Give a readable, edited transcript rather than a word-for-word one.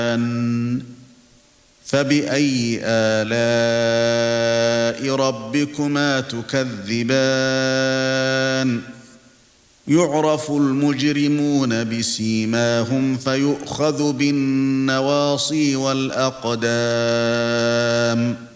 فبأي آلاء ربكما تكذبان يعرف المجرمون بسيماهم فيؤخذ بالنواصي والأقدام